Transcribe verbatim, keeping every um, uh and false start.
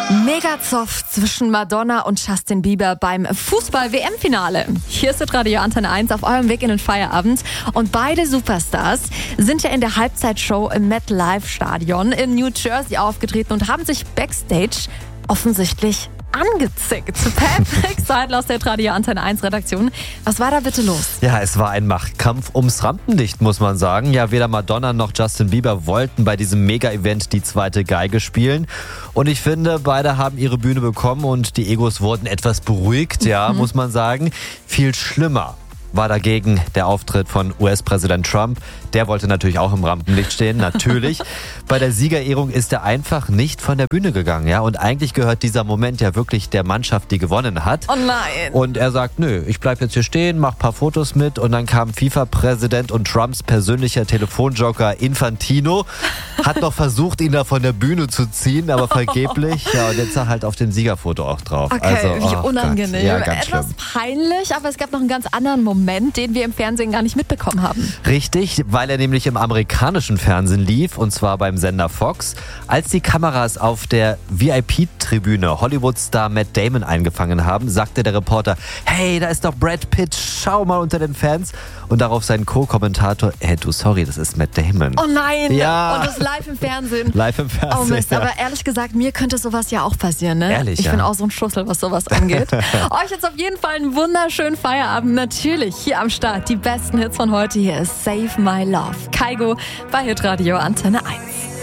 Mega-Zoff zwischen Madonna und Justin Bieber beim Fußball-W M-Finale. Hier ist das Radio Antenne eins auf eurem Weg in den Feierabend. Und beide Superstars sind ja in der Halbzeitshow im MetLife-Stadion in New Jersey aufgetreten und haben sich backstage offensichtlich angezickt. Patrick Seidel aus der Radio Antenne eins Redaktion. Was war da bitte los? Ja, es war ein Machtkampf ums Rampenlicht, muss man sagen. Ja, weder Madonna noch Justin Bieber wollten bei diesem Mega-Event die zweite Geige spielen. Und ich finde, beide haben ihre Bühne bekommen und die Egos wurden etwas beruhigt, ja, mhm. muss man sagen. Viel schlimmer war dagegen der Auftritt von U S-Präsident Trump. Der wollte natürlich auch im Rampenlicht stehen, natürlich. Bei der Siegerehrung ist er einfach nicht von der Bühne gegangen, ja. Und eigentlich gehört dieser Moment ja wirklich der Mannschaft, die gewonnen hat. Oh nein. Und er sagt, nö, ich bleib jetzt hier stehen, mach ein paar Fotos mit. Und dann kam FIFA-Präsident und Trumps persönlicher Telefonjoker Infantino. Hat noch versucht, ihn da von der Bühne zu ziehen, aber vergeblich. Ja, und jetzt ist er halt auf dem Siegerfoto auch drauf. Okay, also, wie oh unangenehm. Ja, ganz Etwas schlimm. peinlich, aber es gab noch einen ganz anderen Moment, den wir im Fernsehen gar nicht mitbekommen haben. Richtig, weil er nämlich im amerikanischen Fernsehen lief, und zwar beim Sender Fox. Als die Kameras auf der V I P-Tribüne Hollywood-Star Matt Damon eingefangen haben, sagte der Reporter, hey, da ist doch Brad Pitt, schau mal unter den Fans. Und darauf sein Co-Kommentator, hey, du, sorry, das ist Matt Damon. Oh nein, ja. Und das live im Fernsehen. Live im Fernsehen, Oh Mist, ja. aber ehrlich gesagt, mir könnte sowas ja auch passieren, ne? Ehrlich, Ich ja. bin auch so ein Schussel, was sowas angeht. Euch jetzt auf jeden Fall einen wunderschönen Feierabend. Natürlich hier am Start die besten Hits von heute. Hier ist Save My Love. Kaigo bei Hitradio Antenne eins.